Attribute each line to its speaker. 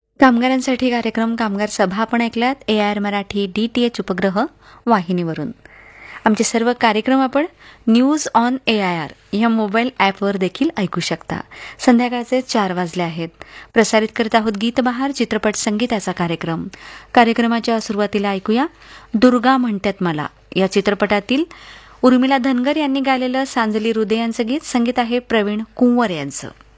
Speaker 1: कामगारांसाठी कार्यक्रम कामगार सभा आपण ऐकल्यात AIR मराठी DTH उपग्रह वाहिनीवरून. आमचे सर्व कार्यक्रम आपण न्यूज ऑन AIR या मोबाईल ॲपवर देखील ऐकू शकता. संध्याकाळचे 4 वाजले आहेत. प्रसारित करत आहोत गीतबहार चित्रपट संगीताचा कार्यक्रम. कार्यक्रमाच्या सुरुवातीला ऐकूया दुर्गा म्हणतात मला या चित्रपटातील उर्मिला धनगर यांनी गायलेलं सांजली हृदय यांचं गीत. संगीत आहे प्रवीण कुंवर यांचं.